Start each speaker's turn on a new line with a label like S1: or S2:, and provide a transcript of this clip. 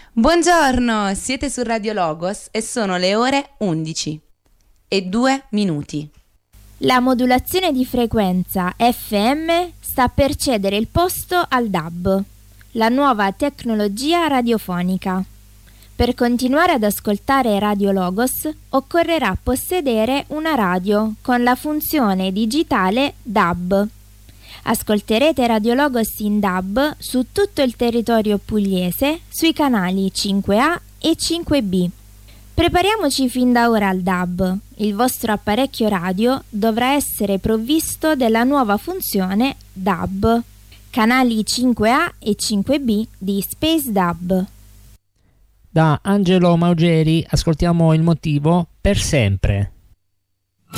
S1: Buongiorno, siete su Radio Logos e sono le ore 11:02.
S2: La modulazione di frequenza FM sta per cedere il posto al DAB, la nuova tecnologia radiofonica. Per continuare ad ascoltare Radio Logos occorrerà possedere una radio con la funzione digitale DAB. Ascolterete Radio Logos in DAB su tutto il territorio pugliese sui canali 5A e 5B. Prepariamoci fin da ora al DAB. Il vostro apparecchio radio dovrà essere provvisto della nuova funzione DAB. Canali 5A e 5B di Space DAB.
S3: Da Angelo Maugeri ascoltiamo il motivo Per sempre.